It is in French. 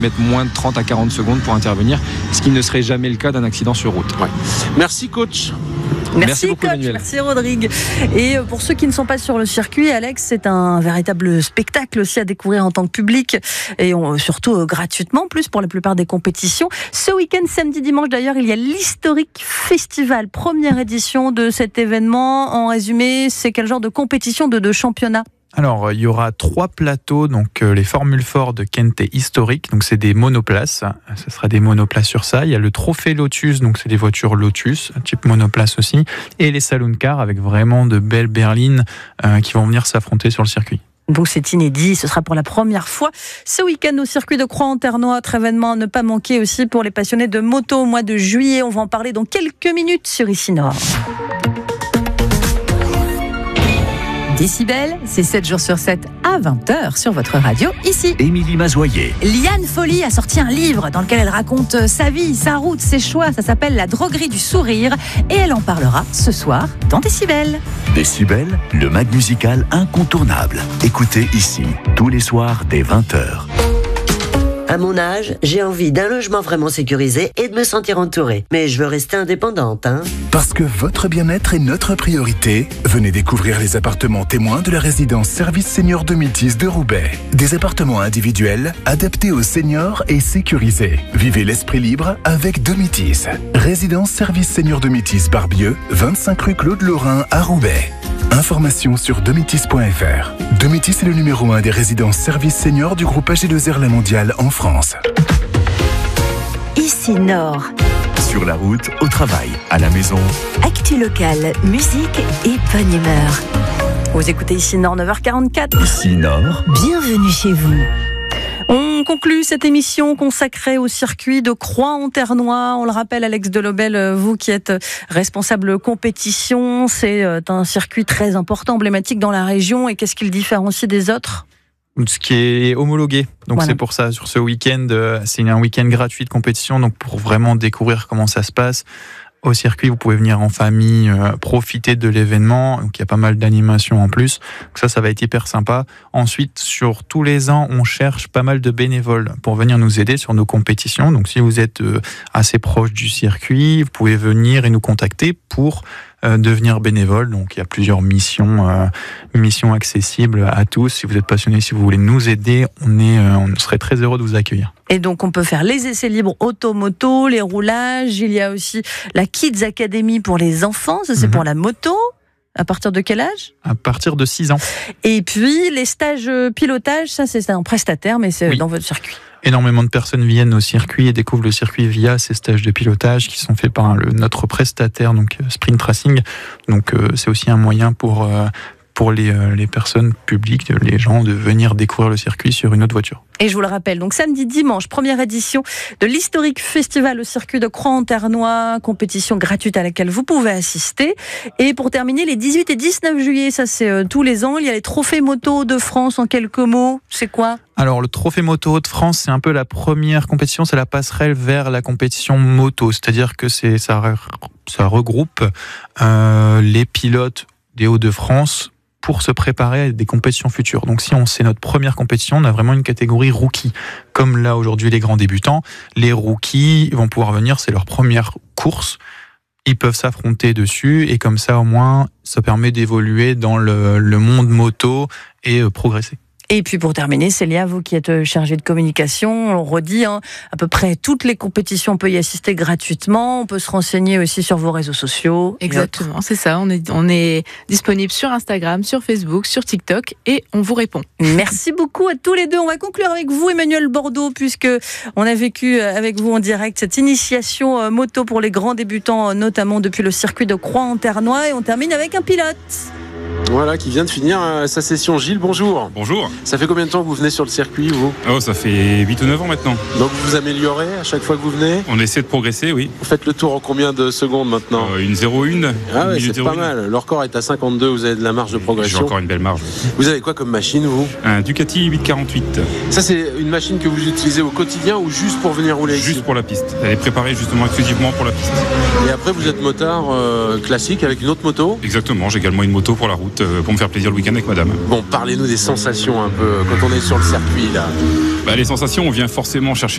mettre moins de 30 à 40 secondes pour intervenir, ce qui ne serait jamais le cas d'un accident sur route. Ouais. Merci coach. Merci beaucoup, coach, Emmanuel. merci Rodrigue. Et pour ceux qui ne sont pas sur le circuit, Alex, c'est un véritable spectacle aussi à découvrir en tant que public et surtout gratuitement en plus pour la plupart des compétitions. Ce week-end, samedi, dimanche d'ailleurs, il y a l'Historic Festival, première édition de cet événement. En résumé, c'est quel genre de compétition de championnat ? Alors, il y aura 3 plateaux, donc les Formule Ford de Kent et Historique, donc c'est des monoplaces, ce sera des monoplaces sur ça. Il y a le Trophée Lotus, donc c'est des voitures Lotus, type monoplace aussi, et les Saloon Cars avec vraiment de belles berlines qui vont venir s'affronter sur le circuit. Donc c'est inédit, ce sera pour la première fois ce week-end au circuit de Croix-en-Ternois. Autre événement à ne pas manquer aussi pour les passionnés de moto au mois de juillet. On va en parler dans quelques minutes sur Ici Nord. Décibel, c'est 7 jours sur 7 à 20h sur votre radio, ici. Émilie Mazoyer. Liane Folly a sorti un livre dans lequel elle raconte sa vie, sa route, ses choix. Ça s'appelle La droguerie du sourire et elle en parlera ce soir dans Décibel. Décibel, le mag musical incontournable. Écoutez ici, tous les soirs dès 20h. À mon âge, j'ai envie d'un logement vraiment sécurisé et de me sentir entourée. Mais je veux rester indépendante, hein. Parce que votre bien-être est notre priorité, venez découvrir les appartements témoins de la résidence Service Senior Domitis de Roubaix. Des appartements individuels, adaptés aux seniors et sécurisés. Vivez l'esprit libre avec Domitis. Résidence Service Senior Domitis Barbieux, 25 rue Claude Lorrain à Roubaix. Informations sur domitis.fr. Domitis est le numéro 1 des résidences services seniors du groupe AG2R La Mondiale en France. Ici Nord. Sur la route, au travail, à la maison. Actu locale, musique et bonne humeur. Vous écoutez Ici Nord, 9h44. Ici Nord. Bienvenue chez vous. On conclut cette émission consacrée au circuit de Croix-en-Ternois. On le rappelle, Alex Delobel, vous qui êtes responsable compétition, c'est un circuit très important, emblématique dans la région. Et qu'est-ce qui le différencie des autres ? Ce qui est homologué. Donc voilà. C'est pour ça, sur ce week-end, c'est un week-end gratuit de compétition. Donc pour vraiment découvrir comment ça se passe au circuit, vous pouvez venir en famille, profiter de l'événement. Donc il y a pas mal d'animations en plus. Donc ça va être hyper sympa. Ensuite, sur tous les ans, on cherche pas mal de bénévoles pour venir nous aider sur nos compétitions. Donc si vous êtes assez proche du circuit, vous pouvez venir et nous contacter pour devenir bénévole. Donc il y a plusieurs missions accessibles à tous. Si vous êtes passionné, si vous voulez nous aider, on serait très heureux de vous accueillir. Et donc on peut faire les essais libres auto-moto, les roulages. Il y a aussi la Kids Academy pour les enfants. Ça c'est pour la moto. À partir de quel âge ? À partir de 6 ans. Et puis les stages pilotage, ça c'est un prestataire, mais c'est dans votre circuit. Énormément de personnes viennent au circuit et découvrent le circuit via ces stages de pilotage qui sont faits par notre prestataire, donc Sprint Racing. Donc c'est aussi un moyen pour les personnes publiques, les gens, de venir découvrir le circuit sur une autre voiture. Et je vous le rappelle, donc samedi, dimanche, première édition de l'Historic Festival au circuit de Croix-en-Ternois, compétition gratuite à laquelle vous pouvez assister. Et pour terminer, les 18 et 19 juillet, ça c'est tous les ans, il y a les trophées moto de France. En quelques mots, c'est quoi ? Alors le trophée moto de France, c'est un peu la première compétition, c'est la passerelle vers la compétition moto. C'est-à-dire que ça regroupe les pilotes des Hauts-de-France pour se préparer à des compétitions futures. Donc si c'est notre première compétition, on a vraiment une catégorie rookie. Comme là aujourd'hui les grands débutants, les rookies vont pouvoir venir, c'est leur première course, ils peuvent s'affronter dessus et comme ça au moins ça permet d'évoluer dans le monde moto et progresser. Et puis pour terminer, Célia, vous qui êtes chargée de communication, on redit, à peu près toutes les compétitions, on peut y assister gratuitement, on peut se renseigner aussi sur vos réseaux sociaux. Exactement, c'est ça, on est disponible sur Instagram, sur Facebook, sur TikTok et on vous répond. Merci beaucoup à tous les deux. On va conclure avec vous, Emmanuel Bordeaux, puisque on a vécu avec vous en direct cette initiation moto pour les grands débutants, notamment depuis le circuit de Croix-en-Ternois, et on termine avec un pilote. Voilà, qui vient de finir sa session. Gilles, bonjour. Bonjour. Ça fait combien de temps que vous venez sur le circuit, vous ? Ça fait 8 ou 9 ans maintenant. Donc vous vous améliorez à chaque fois que vous venez ? On essaie de progresser, oui. Vous faites le tour en combien de secondes maintenant ? Une 0,1. Ah ouais, c'est pas mal. Le record est à 52, vous avez de la marge de progression. J'ai encore une belle marge. Vous avez quoi comme machine, vous ? Un Ducati 848. Ça, c'est une machine que vous utilisez au quotidien ou juste pour venir rouler ici ? Juste pour la piste. Elle est préparée justement exclusivement pour la piste. Et après, vous êtes motard classique avec une autre moto ? Exactement, j'ai également une moto pour la route, pour me faire plaisir le week-end avec madame. Bon, parlez-nous des sensations un peu quand on est sur le circuit là. Les sensations, on vient forcément chercher